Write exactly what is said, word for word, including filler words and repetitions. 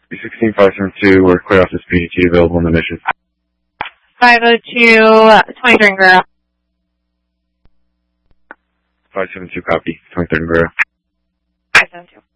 B sixteen five seven two, we're clear off this P D T available in the mission. five oh two, twenty-third and Guerrero. five seven two, copy. twenty-third and Guerrero. five seven two.